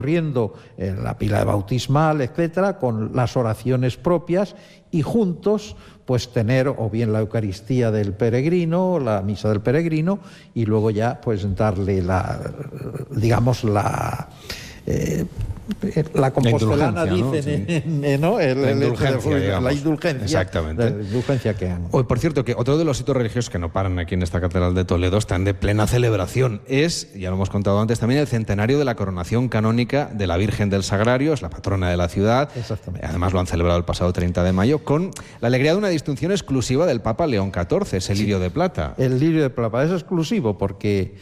corriendo la pila bautismal, etcétera, con las oraciones propias y juntos pues tener o bien la Eucaristía del peregrino, la misa del peregrino y luego ya pues darle la compostelana, dicen, ¿no? La indulgencia. Exactamente. La indulgencia que han. Por cierto, que otro de los hitos religiosos que no paran aquí en esta catedral de Toledo, están de plena celebración, es, ya lo hemos contado antes también, el centenario de la coronación canónica de la Virgen del Sagrario, es la patrona de la ciudad. Exactamente. Además lo han celebrado el pasado 30 de mayo, con la alegría de una distinción exclusiva del Papa León XIV, ese lirio de plata. El lirio de plata es exclusivo porque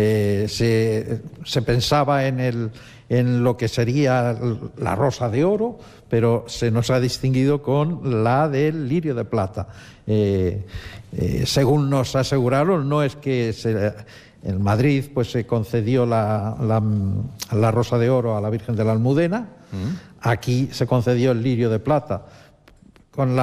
se pensaba en lo que sería la rosa de oro, pero se nos ha distinguido con la del lirio de plata. Según nos aseguraron, no es que en Madrid pues se concedió la rosa de oro a la Virgen de la Almudena, aquí se concedió el lirio de plata, con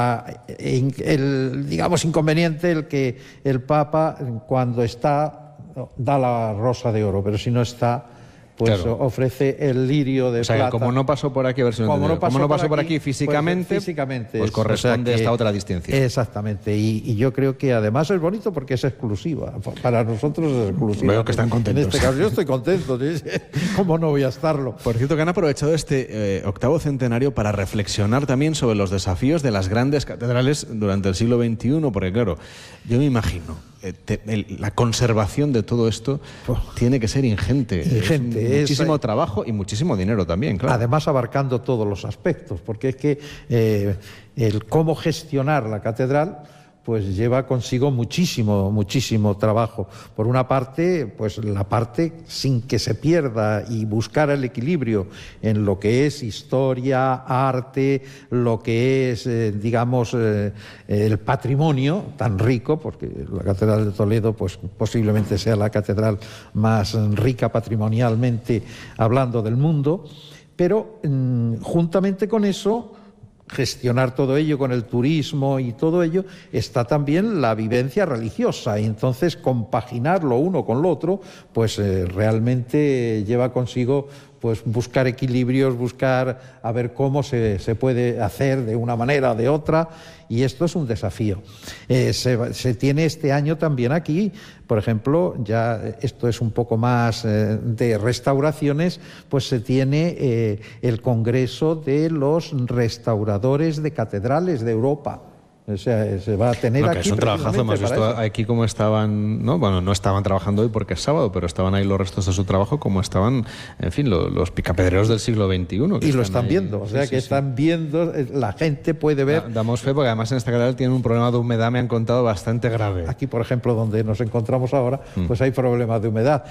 el digamos inconveniente el que el Papa cuando está da la rosa de oro, pero si no está pues claro, ofrece el lirio de plata. Como no pasó por aquí, a ver si como no pasó por aquí físicamente, pues corresponde a esta otra distinción. Exactamente, y yo creo que además es bonito porque es exclusiva. Para nosotros es exclusiva. Veo que están contentos. En este caso yo estoy contento. ¿Cómo no voy a estarlo? Por cierto, que han aprovechado este octavo centenario para reflexionar también sobre los desafíos de las grandes catedrales durante el siglo XXI, porque claro, yo me imagino la conservación de todo esto tiene que ser ingente. Muchísimo trabajo y muchísimo dinero también, claro. Además abarcando todos los aspectos, porque es que el cómo gestionar la catedral pues lleva consigo muchísimo trabajo. Por una parte, pues la parte sin que se pierda y buscar el equilibrio en lo que es historia, arte, lo que es, digamos, el patrimonio tan rico, porque la Catedral de Toledo pues posiblemente sea la catedral más rica patrimonialmente hablando del mundo, pero juntamente con eso, gestionar todo ello con el turismo y todo ello, está también la vivencia religiosa, y entonces compaginar lo uno con lo otro, pues realmente lleva consigo pues buscar equilibrios, buscar a ver cómo se puede hacer de una manera o de otra, y esto es un desafío. Se tiene este año también aquí, por ejemplo, ya esto es un poco más de restauraciones, pues se tiene el Congreso de los Restauradores de Catedrales de Europa. O sea, se va a tener aquí. Que es un trabajazo, hemos visto aquí cómo estaban, ¿no? Bueno, no estaban trabajando hoy porque es sábado, pero estaban ahí los restos de su trabajo, como estaban, en fin, los picapedreros del siglo XXI. Y lo están viendo, o sea, que están viendo, la gente puede ver. Damos fe, porque además en esta catedral tienen un problema de humedad, me han contado, bastante grave. Aquí, por ejemplo, donde nos encontramos ahora, pues hay problemas de humedad.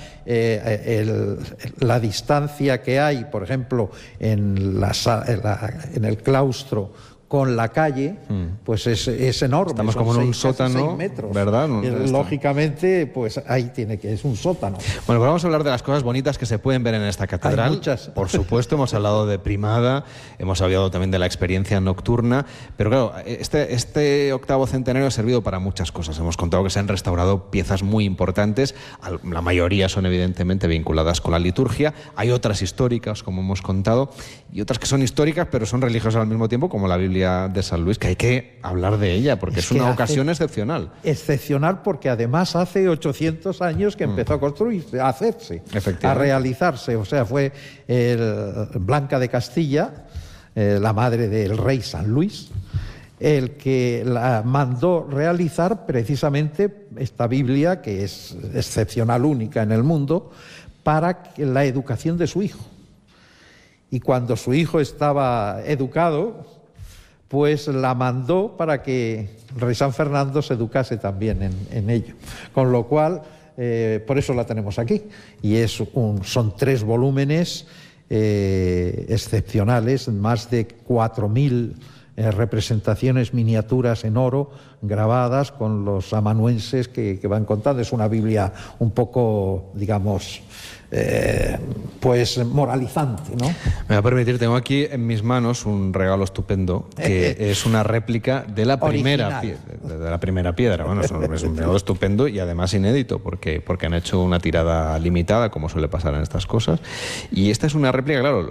La distancia que hay, por ejemplo, en el claustro con la calle, pues es enorme. Estamos como en un sótano, 6 metros, ¿verdad? Lógicamente, pues ahí es un sótano. Bueno, pues vamos a hablar de las cosas bonitas que se pueden ver en esta catedral. Hay muchas. Por supuesto, hemos hablado de primada, hemos hablado también de la experiencia nocturna, pero claro, este octavo centenario ha servido para muchas cosas. Hemos contado que se han restaurado piezas muy importantes, la mayoría son evidentemente vinculadas con la liturgia, hay otras históricas, como hemos contado, y otras que son históricas, pero son religiosas al mismo tiempo, como la Biblia de San Luis, que hay que hablar de ella, porque es una ocasión excepcional. Excepcional porque además hace 800 años que empezó a construirse, a hacerse, a realizarse. O sea, fue Blanca de Castilla, la madre del rey San Luis, el que la mandó realizar precisamente esta Biblia, que es excepcional, única en el mundo, para la educación de su hijo. Y cuando su hijo estaba educado, pues la mandó para que el rey San Fernando se educase también en ello. Con lo cual, por eso la tenemos aquí. Y son 3 volúmenes excepcionales, más de 4.000 representaciones, miniaturas en oro, grabadas con los amanuenses que van contando. Es una Biblia un poco, digamos, pues moralizante, ¿no? Me va a permitir, tengo aquí en mis manos un regalo estupendo que es una réplica de la primera piedra. Bueno, es un regalo estupendo y además inédito porque han hecho una tirada limitada, como suele pasar en estas cosas. Y esta es una réplica, claro.